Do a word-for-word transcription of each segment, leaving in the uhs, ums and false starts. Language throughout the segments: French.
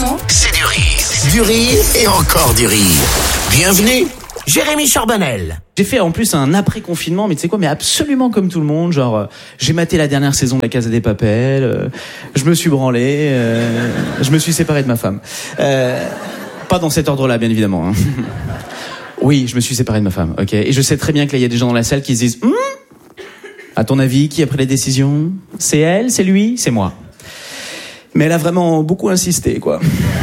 chansons, c'est du rire. Du rire et encore du rire. Bienvenue, Jérémy Charbonnel. J'ai fait en plus un après-confinement, mais tu sais quoi, mais absolument comme tout le monde. Genre, euh, j'ai maté la dernière saison de La Casa des Papel, euh, je me suis branlé, euh, je me suis séparé de ma femme. Euh, pas dans cet ordre-là, bien évidemment. Hein. Oui, je me suis séparé de ma femme, ok. Et je sais très bien que là, il y a des gens dans la salle qui se disent hm à ton avis, qui a pris la décision? C'est elle? C'est lui? C'est moi. Mais elle a vraiment beaucoup insisté, quoi.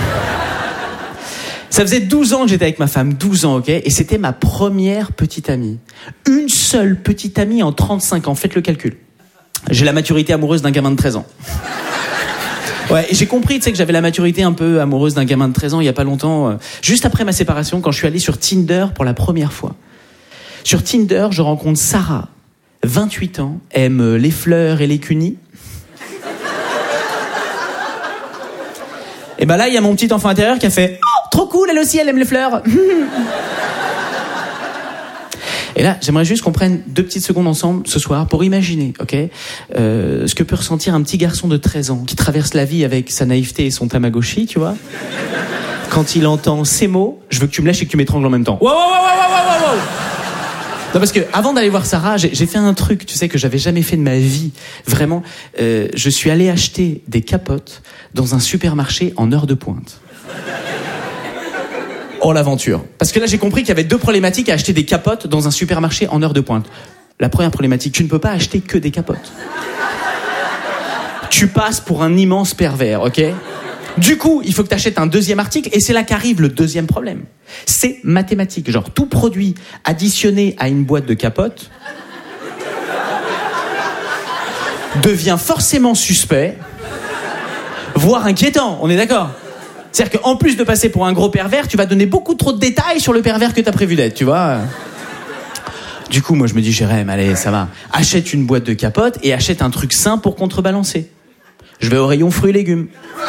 Ça faisait douze ans que j'étais avec ma femme, douze ans, ok? Et c'était ma première petite amie. Une seule petite amie en trente-cinq ans, faites le calcul. J'ai la maturité amoureuse d'un gamin de treize ans. Ouais, et j'ai compris, tu sais, que j'avais la maturité un peu amoureuse d'un gamin de treize ans il y a pas longtemps, euh, juste après ma séparation, quand je suis allé sur Tinder pour la première fois. Sur Tinder, je rencontre Sarah, vingt-huit ans, aime les fleurs et les cunis. Et ben là, il y a mon petit enfant intérieur qui a fait « Oh, trop cool, elle aussi, elle aime les fleurs !» Et là, j'aimerais juste qu'on prenne deux petites secondes ensemble ce soir pour imaginer, ok, euh, ce que peut ressentir un petit garçon de treize ans qui traverse la vie avec sa naïveté et son Tamagotchi, tu vois. Quand il entend ces mots, je veux que tu me lâches et que tu m'étrangles en même temps. Wow, wow, wow, wow, wow, wow. Non, parce que avant d'aller voir Sarah, j'ai, j'ai fait un truc, tu sais, que j'avais jamais fait de ma vie. Vraiment, euh, je suis allé acheter des capotes dans un supermarché en heure de pointe. Oh, l'aventure. Parce que là, j'ai compris qu'il y avait deux problématiques à acheter des capotes dans un supermarché en heure de pointe. La première problématique, tu ne peux pas acheter que des capotes. Tu passes pour un immense pervers, ok ? Du coup, il faut que tu achètes un deuxième article, et c'est là qu'arrive le deuxième problème. C'est mathématique. Genre, tout produit additionné à une boîte de capotes devient forcément suspect, voire inquiétant, on est d'accord ? C'est-à-dire qu'en plus de passer pour un gros pervers, tu vas donner beaucoup trop de détails sur le pervers que t'as prévu d'être, tu vois. Du coup, moi, je me dis, Jérém, allez, ça va. Achète une boîte de capotes et achète un truc sain pour contrebalancer. Je vais au rayon fruits et légumes.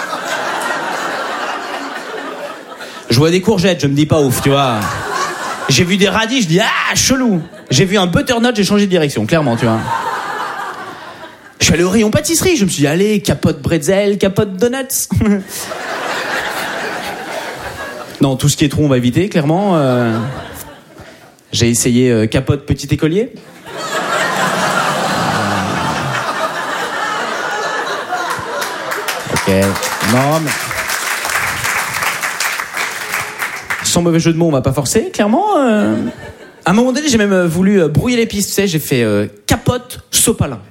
Je vois des courgettes, je me dis pas ouf, tu vois. J'ai vu des radis, je dis, ah, chelou. J'ai vu un butternut, j'ai changé de direction, clairement, tu vois. Je suis allé au rayon pâtisserie, je me suis dit, allez, capote bretzel, capote donuts. Non, tout ce qui est trop, on va éviter, clairement. Euh, j'ai essayé euh, capote petit écolier. Ok. Non, mais... Sans mauvais jeu de mots, on va pas forcer, clairement. Euh... À un moment donné, j'ai même voulu euh, brouiller les pistes, tu sais, j'ai fait euh, capote sopalin.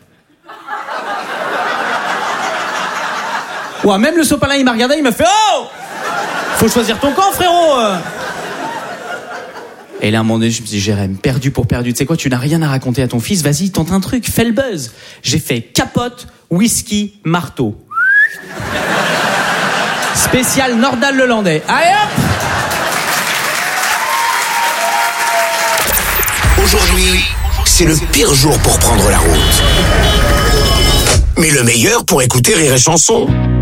Ouais, même le sopalin, il m'a regardé, il m'a fait « Oh !» Faut choisir ton camp, frérot. Et là, à un moment donné, je me dis, Jérém, perdu pour perdu. Tu sais quoi, tu n'as rien à raconter à ton fils. Vas-y, tente un truc, fais le buzz. J'ai fait capote, whisky, marteau. Spécial Nordal le Landais. Allez hop! Aujourd'hui, c'est le pire jour pour prendre la route. Mais le meilleur pour écouter Rire et Chanson.